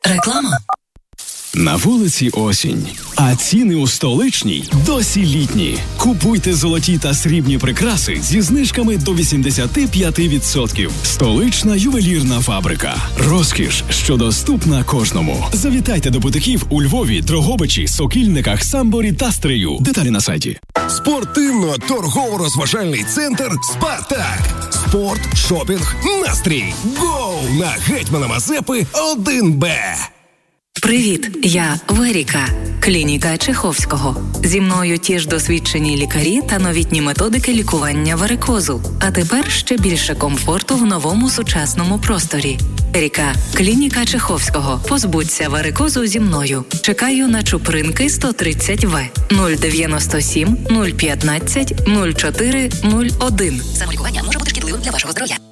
Реклама. На вулиці осінь, а ціни у столичній досі літні. Купуйте золоті та срібні прикраси зі знижками до 85%. Столична ювелірна фабрика. Розкіш, що доступна кожному. Завітайте до бутиків у Львові, Дрогобичі, Сокільниках, Самборі та Стрию. Деталі на сайті. Спортивно-торгово-розважальний центр «Спартак». Спорт, шопінг, настрій. Гоу на Гетьмана Мазепи 1Б. Привіт, я Веріка, клініка Чеховського. Зі мною ті ж досвідчені лікарі та новітні методики лікування варикозу. А тепер ще більше комфорту в новому сучасному просторі. Веріка, клініка Чеховського. Позбудься варикозу зі мною. Чекаю на Чупринки 130В. 097 015 04 01. Самолікування може бути шкідливим для вашого здоров'я.